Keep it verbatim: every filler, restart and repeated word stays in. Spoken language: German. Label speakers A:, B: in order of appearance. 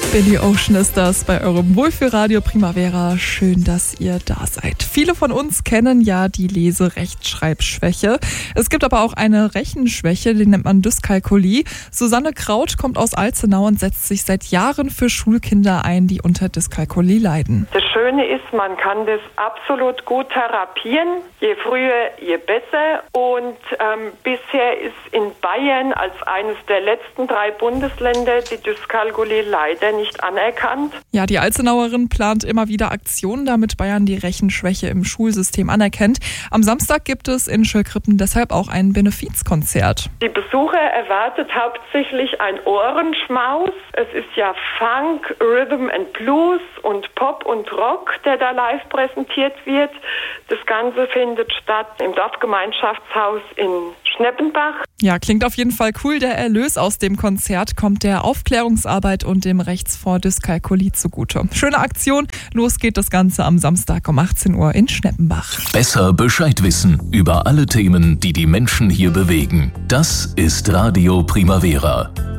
A: Billy Ocean ist das bei eurem Wohlfühlradio Primavera. Schön, dass ihr da seid. Viele von uns kennen ja die Lese-Rechtschreibschwäche. Es gibt aber auch eine Rechenschwäche, die nennt man Dyskalkulie. Susanne Kraut kommt aus Alzenau und setzt sich seit Jahren für Schulkinder ein, die unter Dyskalkulie leiden.
B: Das Schöne ist, man kann das absolut gut therapieren. Je früher, je besser. Und ähm, bisher ist in Bayern als eines der letzten drei Bundesländer die Dyskalkulie leider nicht anerkannt.
A: Ja, die Alzenauerin plant immer wieder Aktionen, damit Bayern die Rechenschwäche im Schulsystem anerkennt. Am Samstag gibt es in Schöllkrippen deshalb auch ein Benefizkonzert.
B: Die Besucher erwartet hauptsächlich ein Ohrenschmaus. Es ist ja Funk, Rhythm and Blues und Pop und Rock, der da live präsentiert wird. Das Ganze findet statt im Dorfgemeinschaftshaus in Schneppenbach.
A: Ja, klingt auf jeden Fall cool. Der Erlös aus dem Konzert kommt der Aufklärungsarbeit und dem Rechtsfonds Dyskalkulie zugute. Schöne Aktion. Los geht das Ganze am Samstag um achtzehn Uhr in Schneppenbach.
C: Besser Bescheid wissen über alle Themen, die die Menschen hier bewegen. Das ist Radio Primavera.